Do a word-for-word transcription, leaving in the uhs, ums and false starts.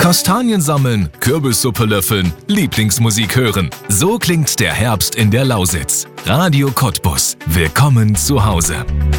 Kastanien sammeln, Kürbissuppe löffeln, Lieblingsmusik hören. So klingt der Herbst in der Lausitz. Radio Cottbus. Willkommen zu Hause.